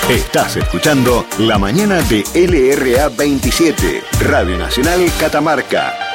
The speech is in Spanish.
Estás escuchando La Mañana de LRA 27, Radio Nacional Catamarca.